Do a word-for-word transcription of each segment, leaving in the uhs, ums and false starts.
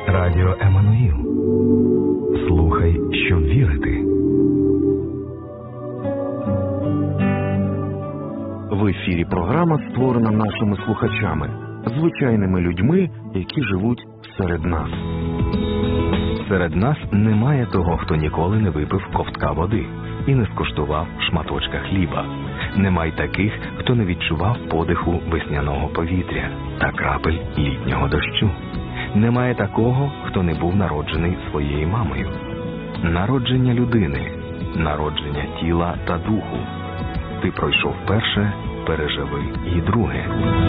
Радіо Еммануїл. Слухай, щоб вірити. В ефірі програма створена нашими слухачами, звичайними людьми, які живуть серед нас. Серед нас немає того, хто ніколи не випив ковтка води і не скуштував шматочка хліба. Немає таких, хто не відчував подиху весняного повітря та крапель літнього дощу. Немає такого, хто не був народжений своєю мамою. Народження людини, народження тіла та духу. Ти пройшов перше, переживи і друге.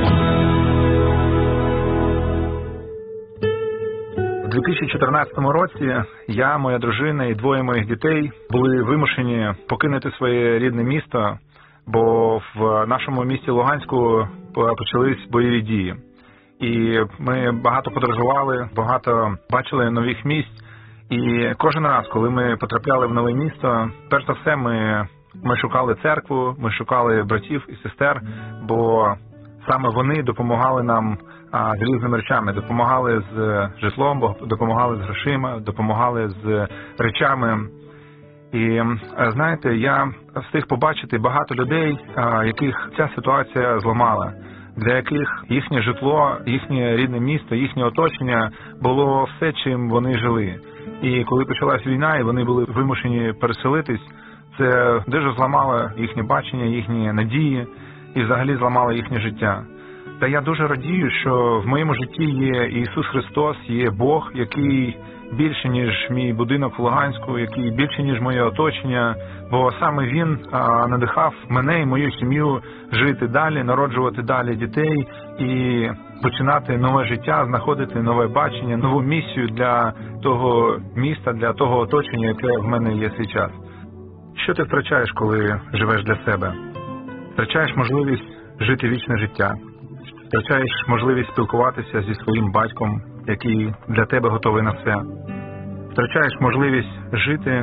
У дві тисячі чотирнадцятому році я, моя дружина і двоє моїх дітей були вимушені покинути своє рідне місто, бо в нашому місті Луганську почались бойові дії. І ми багато подорожували, багато бачили нових місць. І кожен раз, коли ми потрапляли в нове місто, перш за все ми, ми шукали церкву, ми шукали братів і сестер, бо саме вони допомагали нам а, з різними речами, допомагали з житлом, допомагали з грошима, допомагали з речами. І, знаєте, я встиг побачити багато людей, а, яких ця ситуація зламала, для яких їхнє житло, їхнє рідне місто, їхнє оточення було все, чим вони жили. І коли почалась війна, і вони були вимушені переселитись, це дуже зламало їхнє бачення, їхні надії і взагалі зламало їхнє життя. Та я дуже радію, що в моєму житті є Ісус Христос, є Бог, який більше, ніж мій будинок в Луганську, який більше, ніж моє оточення, бо саме Він а, надихав мене і мою сім'ю жити далі, народжувати далі дітей і починати нове життя, знаходити нове бачення, нову місію для того міста, для того оточення, яке в мене є цей час. Що ти втрачаєш, коли живеш для себе? Втрачаєш можливість жити вічне життя, втрачаєш можливість спілкуватися зі своїм батьком, який для тебе готовий на все. Втрачаєш можливість жити